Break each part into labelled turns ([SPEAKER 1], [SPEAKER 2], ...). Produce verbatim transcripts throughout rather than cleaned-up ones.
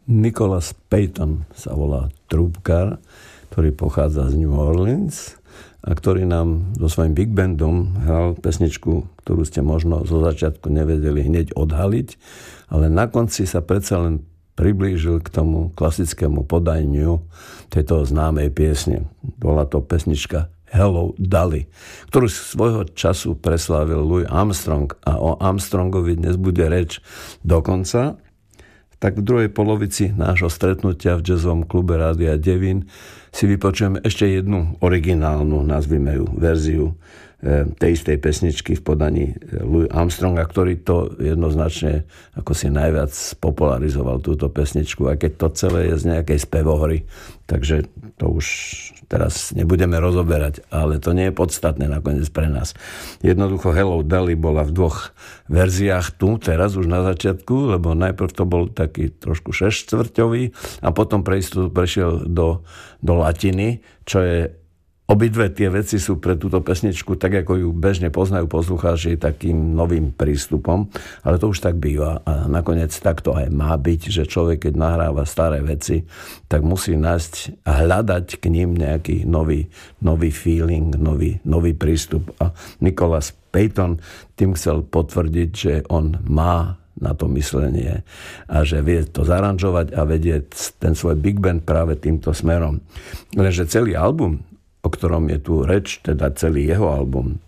[SPEAKER 1] Nicholas Payton sa volá trúbkar, ktorý pochádza z New Orleans a ktorý nám so svojím big bandom hral pesničku, ktorú ste možno zo začiatku nevedeli hneď odhaliť, ale na konci sa predsa len priblížil k tomu klasickému podaniu tejto známej piesne. Bola to pesnička Hello Dolly, ktorú svojho času preslávil Louis Armstrong a o Armstrongovi dnes bude reč dokonca. Tak v druhej polovici nášho stretnutia v jazzovom klube Rádia Devín si vypočujeme ešte jednu originálnu, nazvime ju, verziu tej istej pesničky v podaní Louis Armstronga, ktorý to jednoznačne ako si najviac popularizoval túto pesničku, aj keď to celé je z nejakej spevohry, takže to už teraz nebudeme rozoberať, ale to nie je podstatné nakoniec pre nás. Jednoducho Hello Dolly bola v dvoch verziách tu, teraz už na začiatku, lebo najprv to bol taký trošku šesťštvrťový a potom pre istotu prešiel do, do latiny, čo je obidve tie veci sú pre túto pesničku, tak ako ju bežne poznajú poslucháči, takým novým prístupom, ale to už tak býva a nakoniec tak to aj má byť, že človek, keď nahráva staré veci, tak musí nájsť a hľadať k ním nejaký nový, nový feeling, nový, nový prístup. A Nicholas Payton tým chcel potvrdiť, že on má na to myslenie a že vie to zaranžovať a vedie ten svoj big band práve týmto smerom. Lenže celý album, o ktorom je tu reč, teda celý jeho album,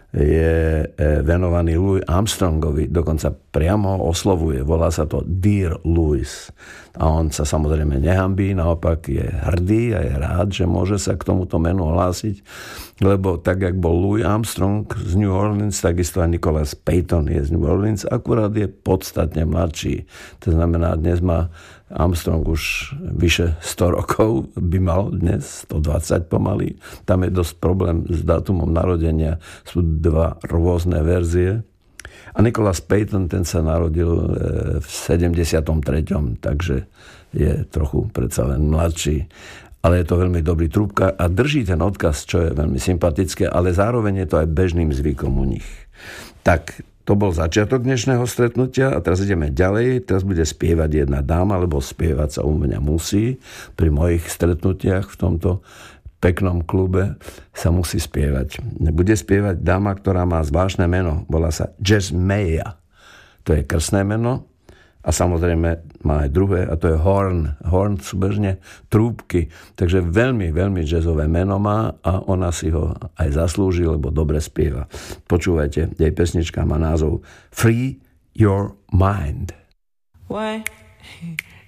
[SPEAKER 1] je venovaný Louis Armstrongovi, dokonca priamo ho oslovuje, volá sa to Dear Louis. A on sa samozrejme nehambí, naopak je hrdý a je rád, že môže sa k tomuto menu hlásiť, lebo tak, jak bol Louis Armstrong z New Orleans, takisto aj Nicholas Payton je z New Orleans, akurát je podstatne mladší. To znamená, dnes má Armstrong už vyše sto rokov, by mal dnes sto dvadsať pomaly. Tam je dosť problém s dátumom narodenia, sú dva rôzne verzie. A Nicholas Payton, ten sa narodil v sedemdesiatom treťom, takže je trochu predsa len mladší. Ale je to veľmi dobrý trúbkar a drží ten odkaz, čo je veľmi sympatické, ale zároveň je to aj bežným zvykom u nich. Tak to bol začiatok dnešného stretnutia a teraz ideme ďalej. Teraz bude spievať jedna dáma, lebo spievať sa u mňa musí. Pri mojich stretnutiach v tomto peknom klube sa musí spievať. Bude spievať dáma, ktorá má zvláštne meno. Volá sa Jazz Maya. To je krstné meno. A samozrejme má aj druhé, a to je Horn. Horn sú bežne trúbky. Takže veľmi, veľmi jazzové meno má a ona si ho aj zaslúži, lebo dobre spieva. Počúvajte, jej pesnička má názov Free Your Mind.
[SPEAKER 2] Why?